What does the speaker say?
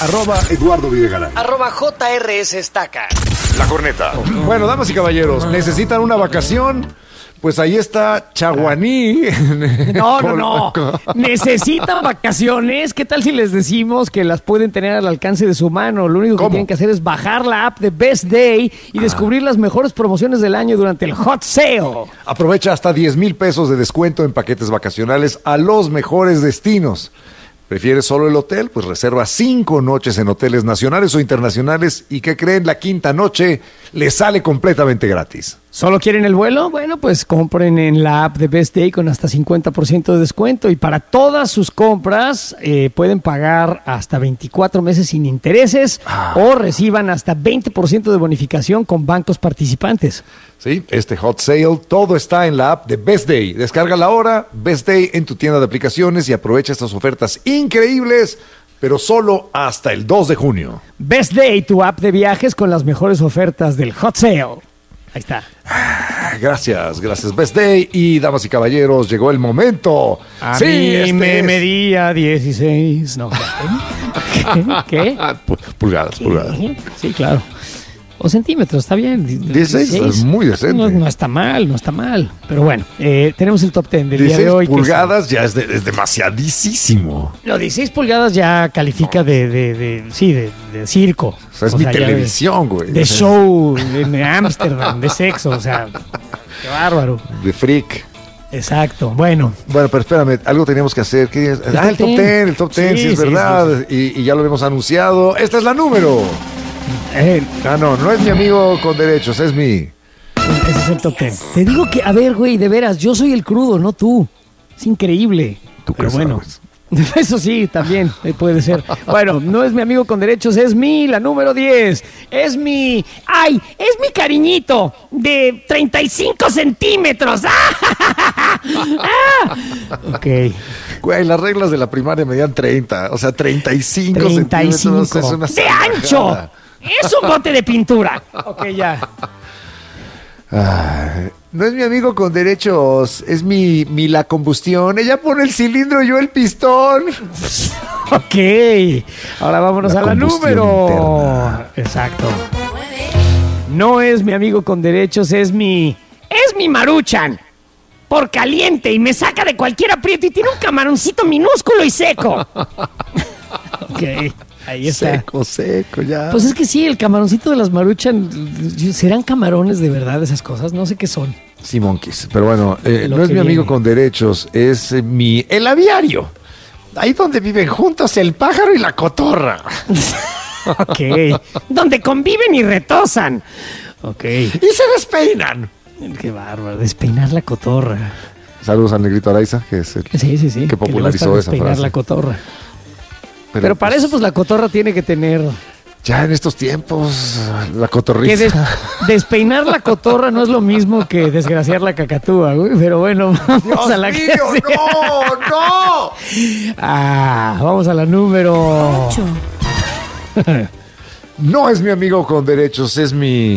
@Eduardo Videgaray. @JRS Estaca. La Corneta. Bueno, damas y caballeros, ¿necesitan una vacación? Pues ahí está Chaguaní. No. Necesitan vacaciones. ¿Qué tal si les decimos que las pueden tener al alcance de su mano? Lo único que tienen que hacer es bajar la app de Best Day y descubrir las mejores promociones del año durante el Hot Sale. Aprovecha hasta 10,000 pesos de descuento en paquetes vacacionales a los mejores destinos. ¿Prefieres solo el hotel? Pues reserva 5 noches en hoteles nacionales o internacionales y ¿qué creen? La quinta noche les sale completamente gratis. ¿Solo quieren el vuelo? Bueno, pues compren en la app de Best Day con hasta 50% de descuento y para todas sus compras pueden pagar hasta 24 meses sin intereses o reciban hasta 20% de bonificación con bancos participantes. Sí, este Hot Sale, todo está en la app de Best Day. Descárgala ahora, Best Day en tu tienda de aplicaciones y aprovecha estas ofertas increíbles, pero solo hasta el 2 de junio. Best Day, tu app de viajes con las mejores ofertas del Hot Sale. Ahí está. Gracias Best Day. Y damas y caballeros, llegó el momento. A mí me medía 16. No. ¿Qué? Pulgadas. Sí, claro. O centímetros, está bien. 16 es muy decente. No está mal. Pero bueno, tenemos el top 10 del día de hoy. 16 pulgadas ya es demasiadísimo. No, 16 pulgadas ya califica de circo. O sea, es mi televisión, güey. De show, de Ámsterdam, de sexo, o sea, qué bárbaro. De freak. Exacto, bueno. Bueno, pero espérame, algo teníamos que hacer. El top 10, sí es verdad. Sí. Y ya lo hemos anunciado. Esta es la número. No es mi amigo con derechos, es mi... Ese es el top 10. Te digo que, a ver, güey, de veras, yo soy el crudo, no tú. Es increíble. Pero bueno, eso sí, también puede ser. Bueno, no es mi amigo con derechos, es la número 10. Es mi cariñito de 35 centímetros. Ok. Güey, las reglas de la primaria medían 30, o sea, 35 centímetros es una ¡de ancho! Es un bote de pintura. Ok, ya. No es mi amigo con derechos, es mi la combustión. Ella pone el cilindro y yo el pistón. Ok. Ahora vámonos a la número. Interna. Exacto. No es mi amigo con derechos, es mi Maruchan. Por caliente y me saca de cualquier aprieto y tiene un camaroncito minúsculo y seco. Ok. Ahí está. Seco, ya. Pues es que sí, el camaroncito de las Maruchan, ¿serán camarones de verdad esas cosas? No sé qué son. Sí, monkeys. Pero bueno, no es mi amigo con derechos, es el aviario. Ahí donde viven juntos el pájaro y la cotorra. Ok. Donde conviven y retosan. Ok. Y se despeinan. Qué bárbaro, despeinar la cotorra. Saludos al negrito Araiza, que es el sí. que popularizó esa frase. Despeinar la cotorra. Pero para eso, pues, la cotorra tiene que tener... Ya en estos tiempos, la cotorriza. Que despeinar la cotorra no es lo mismo que desgraciar la cacatúa, güey. Pero bueno, vamos a la... ¡Dios mío, no! Vamos a la número... 8. No es mi amigo con derechos, es mi...